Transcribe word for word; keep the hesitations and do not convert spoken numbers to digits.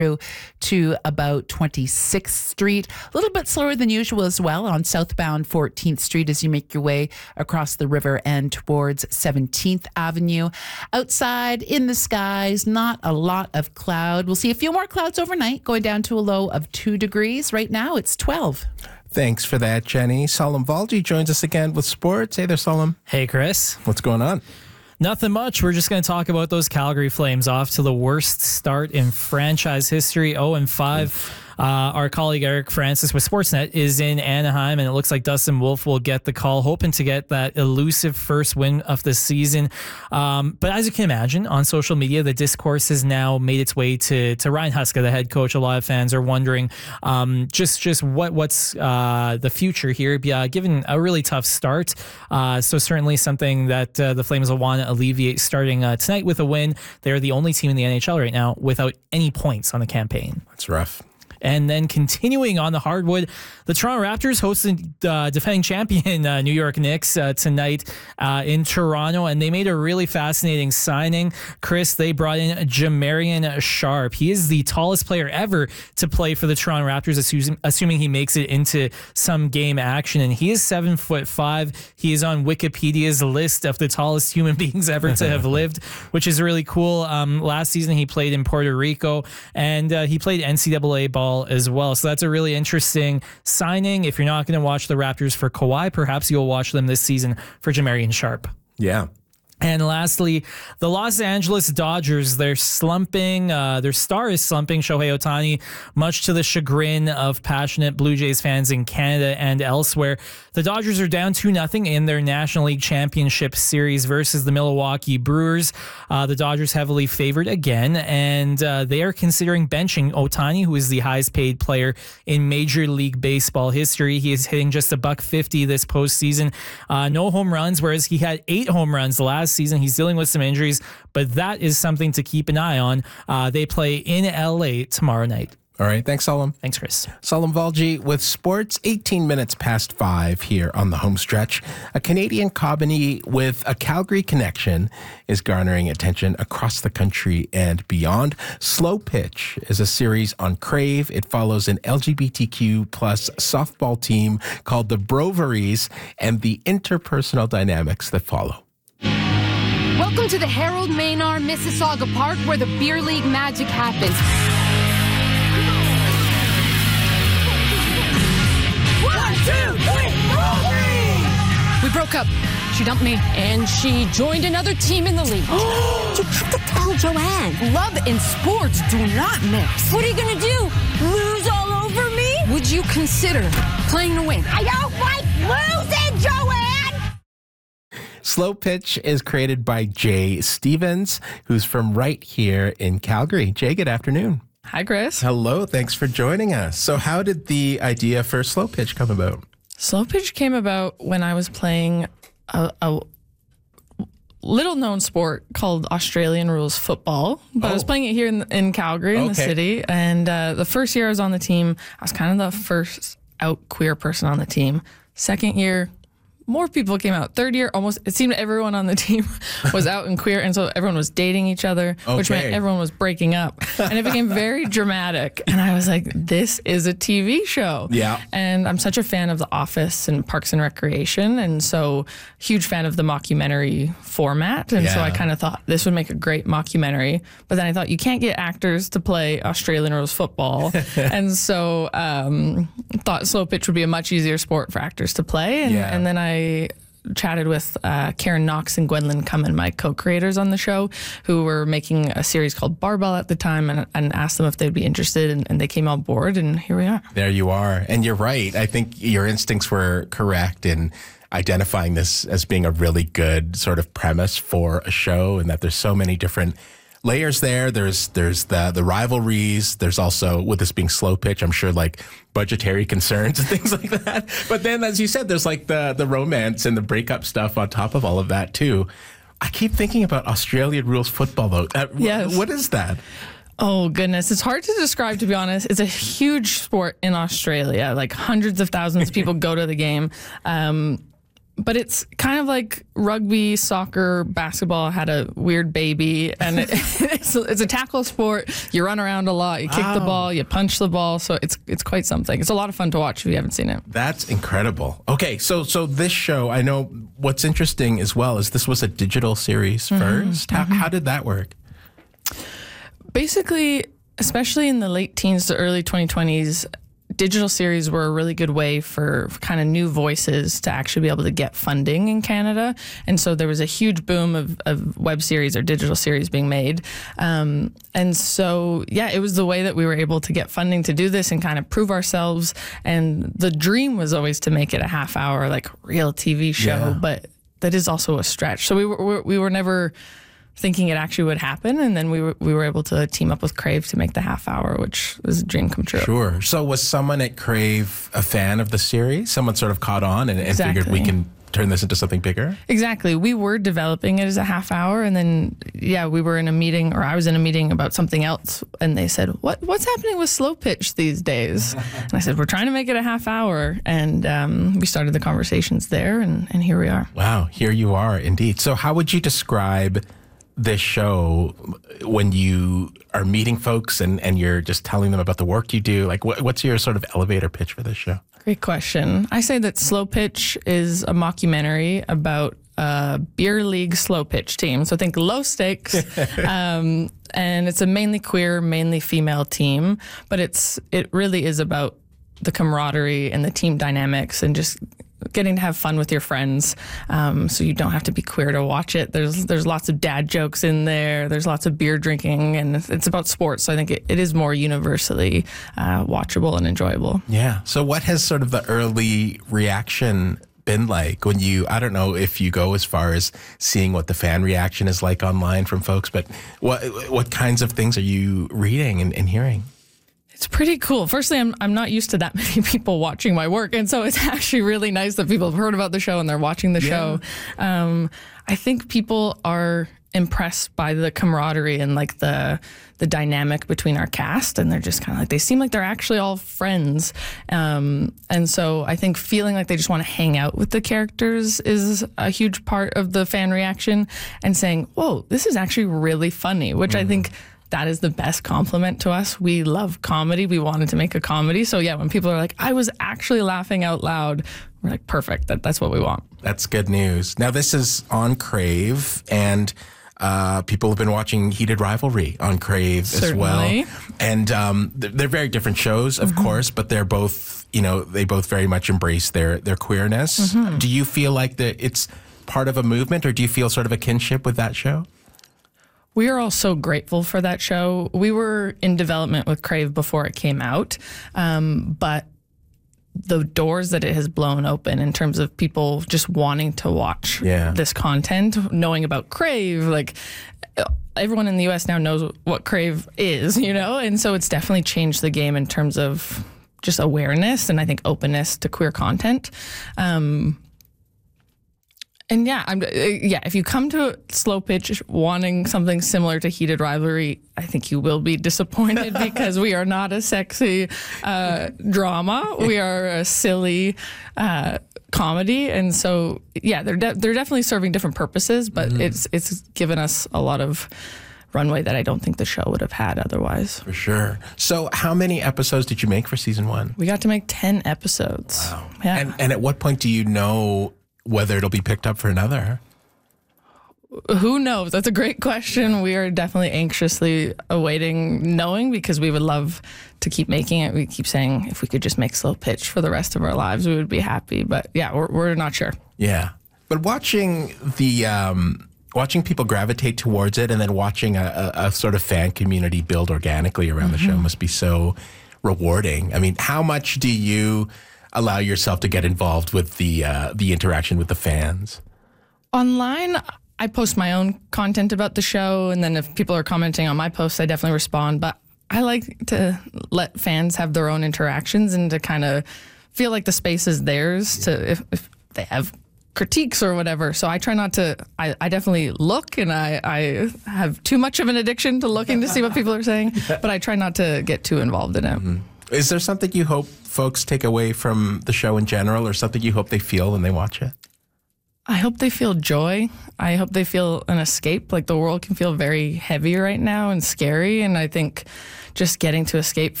to about twenty-sixth Street. A little bit slower than usual as well on southbound fourteenth Street as you make your way across the river and towards seventeenth Avenue. Outside in the skies, not a lot of cloud. We'll see a few more clouds overnight, going down to a low of two degrees. Right now, it's twelve. Thanks for that, Jenny. Salim Valji joins us again with sports. Hey there, Salim. Hey, Chris. What's going on? Nothing much. We're just going to talk about those Calgary Flames off to the worst start in franchise history, oh and five. Uh, our colleague Eric Francis with Sportsnet is in Anaheim, and it looks like Dustin Wolf will get the call, hoping to get that elusive first win of the season. Um, but as you can imagine, on social media, the discourse has now made its way to to Ryan Huska, the head coach. A lot of fans are wondering um, just just what what's uh, the future here, yeah, given a really tough start. Uh, so certainly something that uh, the Flames will want to alleviate starting uh, tonight with a win. They're the only team in the N H L right now without any points on the campaign. That's rough. And then continuing on the hardwood, the Toronto Raptors hosted uh, defending champion uh, New York Knicks uh, tonight uh, in Toronto, and they made a really fascinating signing. Chris, they brought in Jamarian Sharp. He is the tallest player ever to play for the Toronto Raptors, assuming, assuming he makes it into some game action. And he is seven foot five. He is on Wikipedia's list of the tallest human beings ever to have lived, which is really cool. Um, last season, he played in Puerto Rico, and uh, he played N C double A ball as well. So that's a really interesting signing. If you're not going to watch the Raptors for Kawhi, perhaps you'll watch them this season for Jamarian Sharp. Yeah. And lastly, the Los Angeles Dodgers, they're slumping. Uh, their star is slumping, Shohei Ohtani, much to the chagrin of passionate Blue Jays fans in Canada and elsewhere. The Dodgers are down two nothing in their National League Championship Series versus the Milwaukee Brewers. Uh, the Dodgers heavily favored again, and uh, they are considering benching Ohtani, who is the highest paid player in Major League Baseball history. He is hitting just a buck fifty this postseason. Uh, no home runs, whereas he had eight home runs last season. He's dealing with some injuries, but that is something to keep an eye on. Uh, they play in L A tomorrow night. All right. Thanks, Salim. Thanks, Chris. Salim Valji with sports, eighteen minutes past five here on the home stretch. A Canadian company with a Calgary connection is garnering attention across the country and beyond. Slow Pitch is a series on Crave. It follows an L G B T Q plus softball team called the Broveries and the interpersonal dynamics that follow. Welcome to the Harold Maynard Mississauga Park, where the beer league magic happens. One, two, three, four. We broke up. She dumped me, and she joined another team in the league. You have to tell Joanne. Love and sports do not mix. What are you gonna do? Lose all over me? Would you consider playing to win? I don't like losing, Joanne! Slow Pitch is created by Jay Stevens, who's from right here in Calgary. Jay, good afternoon. Hi, Chris. Hello. Thanks for joining us. So how did the idea for Slow Pitch come about? Slow Pitch came about when I was playing a, a little-known sport called Australian rules football. But oh. I was playing it here in, in Calgary, in okay. the city. And uh, the first year I was on the team, I was kind of the first out queer person on the team. Second year, more people came out. Third year, almost, it seemed everyone on the team was out and queer, and so everyone was dating each other, okay. which meant everyone was breaking up. And it became very dramatic. And I was like, this is a T V show. Yeah. And I'm such a fan of The Office and Parks and Recreation, and so huge fan of the mockumentary format. And yeah. so I kind of thought this would make a great mockumentary. But then I thought, you can't get actors to play Australian rules football. And so um, thought Slow Pitch would be a much easier sport for actors to play. And, yeah. and then I I chatted with uh, Karen Knox and Gwendolyn Cummin, my co-creators on the show, who were making a series called Barbell at the time, and, and asked them if they'd be interested, and, and they came on board, and here we are. There you are. And you're right. I think your instincts were correct in identifying this as being a really good sort of premise for a show, and that there's so many different layers there. There's there's the the rivalries. There's also, with this being Slow Pitch, I'm sure like budgetary concerns and things like that. But then, as you said, there's like the the romance and the breakup stuff on top of all of that too. I keep thinking about Australian rules football though. Uh, yes. What is that? Oh, goodness. It's hard to describe, to be honest. It's a huge sport in Australia. Like hundreds of thousands of people go to the game. Um, but it's kind of like rugby, soccer, basketball had a weird baby, and it, it's, it's a tackle sport. You run around a lot, you kick Wow. the ball, you punch the ball, so it's it's quite something. It's a lot of fun to watch if you haven't seen it. That's incredible. Okay, so so this show, I know what's interesting as well is this was a digital series first. How, how did that work? Basically, especially in the late teens to early twenty twenties, digital series were a really good way for, for kind of new voices to actually be able to get funding in Canada. And so there was a huge boom of, of web series or digital series being made. Um, and so, yeah, it was the way that we were able to get funding to do this and kind of prove ourselves. And the dream was always to make it a half hour, like real T V show, Yeah. but that is also a stretch. So we were, we were never thinking it actually would happen, and then we were we were able to team up with Crave to make the half hour, which was a dream come true. Sure. So was someone at Crave a fan of the series? Someone sort of caught on and, and Exactly. figured we can turn this into something bigger? Exactly. We were developing it as a half hour, and then yeah, we were in a meeting, or I was in a meeting about something else, and they said, "What what's happening with slow pitch these days?" And I said, "We're trying to make it a half hour," and um, we started the conversations there, and, and here we are. Wow, here you are indeed. So how would you describe this show when you are meeting folks and, and you're just telling them about the work you do? Like, what, what's your sort of elevator pitch for this show? Great question. I say that Slow Pitch is a mockumentary about a beer league slow pitch team. So think low stakes, um, and it's a mainly queer, mainly female team. But it's it really is about the camaraderie and the team dynamics and just getting to have fun with your friends. Um, so you don't have to be queer to watch it. There's there's lots of dad jokes in there. There's lots of beer drinking, and it's, it's about sports. So I think it, it is more universally uh, watchable and enjoyable. Yeah. So what has sort of the early reaction been like when you, I don't know if you go as far as seeing what the fan reaction is like online from folks, but what what kinds of things are you reading and, and hearing? It's pretty cool. Firstly, I'm I'm not used to that many people watching my work, and so it's actually really nice that people have heard about the show and they're watching the show. Um, I think people are impressed by the camaraderie and like the the dynamic between our cast, and they're just kind of like, they seem like they're actually all friends. Um, and so I think feeling like they just want to hang out with the characters is a huge part of the fan reaction, and saying, "Whoa, this is actually really funny," which mm-hmm. I think that is the best compliment to us. We love comedy. We wanted to make a comedy. So yeah, when people are like, "I was actually laughing out loud," we're like, perfect. That, that's what we want. That's good news. Now, this is on Crave, and uh, people have been watching Heated Rivalry on Crave Certainly. as well. And um, they're, they're very different shows, of mm-hmm. course, but they're both, you know, they both very much embrace their, their queerness. Mm-hmm. Do you feel like that it's part of a movement, or do you feel sort of a kinship with that show? We are all so grateful for that show. We were in development with Crave before it came out, um, but the doors that it has blown open in terms of people just wanting to watch yeah. this content, knowing about Crave, like everyone in the U S now knows what Crave is, you know? And so it's definitely changed the game in terms of just awareness and I think openness to queer content. Um, And yeah, I'm, yeah. If you come to Slow Pitch wanting something similar to Heated Rivalry, I think you will be disappointed because we are not a sexy uh, drama. We are a silly uh, comedy, and so yeah, they're de- they're definitely serving different purposes. But mm. it's it's given us a lot of runway that I don't think the show would have had otherwise. For sure. So, how many episodes did you make for season one? We got to make ten episodes. Wow. Yeah. And and at what point do you know whether it'll be picked up for another? Who knows? That's a great question. We are definitely anxiously awaiting knowing, because we would love to keep making it. We keep saying if we could just make Slow Pitch for the rest of our lives, we would be happy. But yeah, we're we're not sure. Yeah. But watching the um, watching people gravitate towards it, and then watching a, a, a sort of fan community build organically around mm-hmm. the show must be so rewarding. I mean, how much do you allow yourself to get involved with the uh, the interaction with the fans? Online, I post my own content about the show, and then if people are commenting on my posts, I definitely respond. But I like to let fans have their own interactions and to kind of feel like the space is theirs to if, if they have critiques or whatever. So I try not to, I, I definitely look, and I, I have too much of an addiction to looking to see what people are saying, but I try not to get too involved in it. Mm-hmm. Is there something you hope folks take away from the show in general, or something you hope they feel when they watch it? I hope they feel joy. I hope they feel an escape. Like the world can feel very heavy right now and scary. And I think just getting to escape